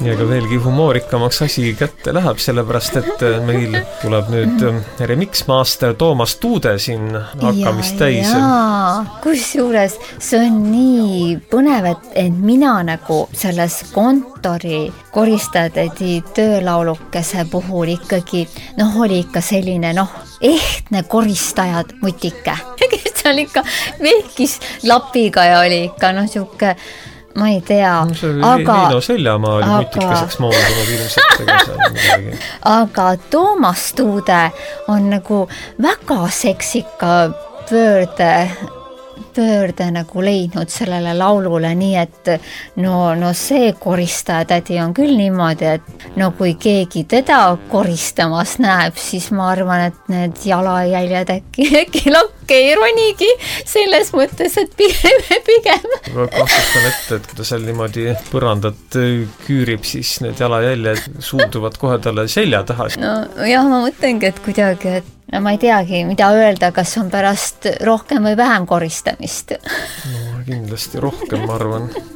ja ka veelgi humoorikamaks asi kätte läheb, sellepärast et meil tuleb nüüd remixmaster Toomas Tuude siin hakkamist täis. Kusjuures see on nii põnev, et mina nagu selles kontori koristajatädi töölaulukese puhul ikkagi, oli ikka selline ehtne koristajad mutike, kes seal ikka vehkis lapiga ja oli ikka siuke, ma ei tea, Liino Seljamaa oli mutikeseks moondunud ilmselt. Aga Toomas Tuude on nagu väga seksika pöörde nagu leidnud sellele laulule, nii et see koristaja tädi on küll niimoodi, et kui keegi teda koristamas näeb, siis ma arvan, et need jalajäljed äkki lakke ei ronigi selles mõttes, et pigem. Ma kahtlustan ette, et kui ta seal niimoodi põrandat küürib, siis need jalajäljed suunduvad kohe talle selja taha. Jah, ma mõtlengi, et kuidagi, et ma ei teagi, mida öelda, kas on pärast rohkem või vähem koristamist. Kindlasti rohkem, ma arvan.